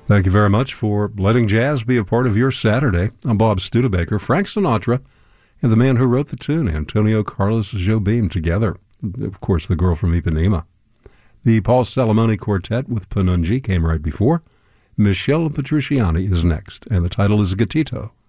Thank you very much for letting jazz be a part of your Saturday. I'm Bob Studebaker. Frank Sinatra and the man who wrote the tune, Antonio Carlos Jobim, together. Of course, the girl from Ipanema. The Paul Salamone Quartet with Panunji came right before. Michelle Petrucciani is next, and the title is Gatito.